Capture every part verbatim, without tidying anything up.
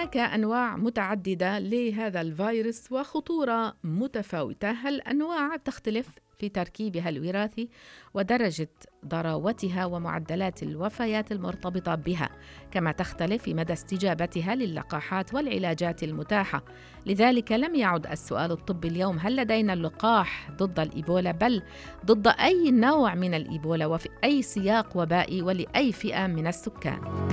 هناك أنواع متعددة لهذا الفيروس وخطورة متفاوتة. هالأنواع تختلف في تركيبها الوراثي ودرجة ضراوتها ومعدلات الوفيات المرتبطة بها، كما تختلف في مدى استجابتها للقاحات والعلاجات المتاحة. لذلك لم يعد السؤال الطبي اليوم هل لدينا اللقاح ضد الإيبولا، بل ضد أي نوع من الإيبولا وفي أي سياق وبائي ولأي فئة من السكان.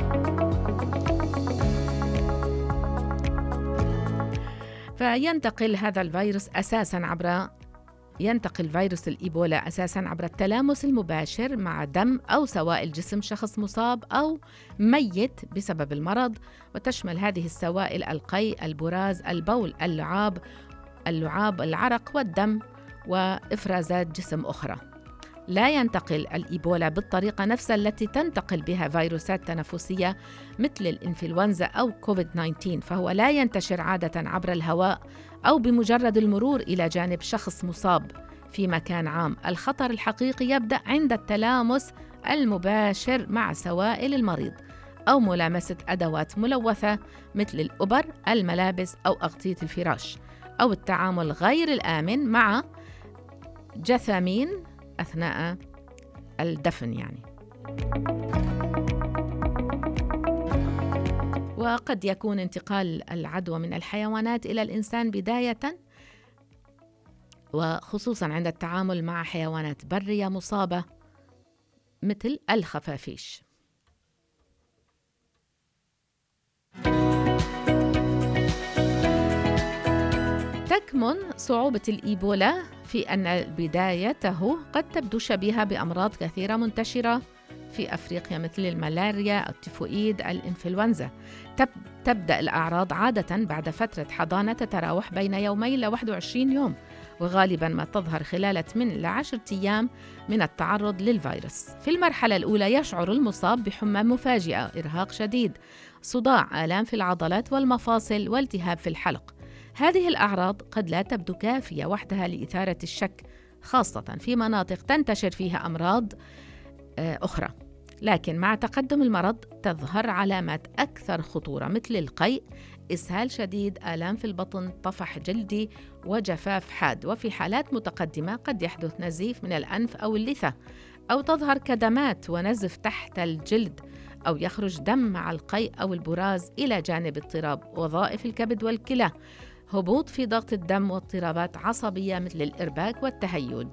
فينتقل هذا الفيروس أساساً عبر ينتقل فيروس الإيبولا أساساً عبر التلامس المباشر مع دم أو سوائل جسم شخص مصاب أو ميت بسبب المرض، وتشمل هذه السوائل القيء، البراز، البول، اللعاب، اللعاب، العرق والدم وإفرازات جسم أخرى. لا ينتقل الإيبولا بالطريقة نفسها التي تنتقل بها فيروسات تنفسية مثل الإنفلونزا أو كوفيد تسعة عشر، فهو لا ينتشر عادة عبر الهواء أو بمجرد المرور إلى جانب شخص مصاب في مكان عام. الخطر الحقيقي يبدأ عند التلامس المباشر مع سوائل المريض أو ملامسة أدوات ملوثة مثل الإبر، الملابس أو أغطية الفراش، أو التعامل غير الآمن مع جثامين أثناء الدفن يعني. وقد يكون انتقال العدوى من الحيوانات إلى الإنسان بداية، وخصوصاً عند التعامل مع حيوانات برية مصابة مثل الخفافيش. تكمن صعوبة الإيبولا في أن بدايته قد تبدو شبيهة بأمراض كثيرة منتشرة في أفريقيا مثل الملاريا، التيفوئيد، الإنفلونزا. تب تبدأ الأعراض عادة بعد فترة حضانة تتراوح بين يومين إلى واحد وعشرين يوم، وغالباً ما تظهر خلال ثمانية إلى عشرة أيام من التعرض للفيروس. في المرحلة الأولى يشعر المصاب بحمى مفاجئة، إرهاق شديد، صداع، آلام في العضلات والمفاصل والتهاب في الحلق. هذه الأعراض قد لا تبدو كافية وحدها لإثارة الشك، خاصة في مناطق تنتشر فيها أمراض أخرى، لكن مع تقدم المرض تظهر علامات أكثر خطورة مثل القيء، إسهال شديد، آلام في البطن، طفح جلدي وجفاف حاد. وفي حالات متقدمة قد يحدث نزيف من الأنف أو اللثة، أو تظهر كدمات ونزف تحت الجلد، أو يخرج دم مع القيء أو البراز، إلى جانب اضطراب وظائف الكبد والكلى، هبوط في ضغط الدم، واضطرابات عصبية مثل الإرباك والتهيج.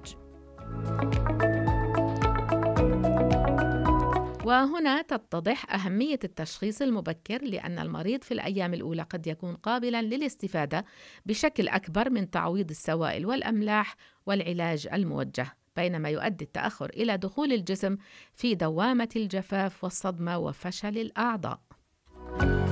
وهنا تتضح أهمية التشخيص المبكر، لأن المريض في الأيام الأولى قد يكون قابلاً للاستفادة بشكل أكبر من تعويض السوائل والأملاح والعلاج الموجه، بينما يؤدي التأخر إلى دخول الجسم في دوامة الجفاف والصدمة وفشل الأعضاء.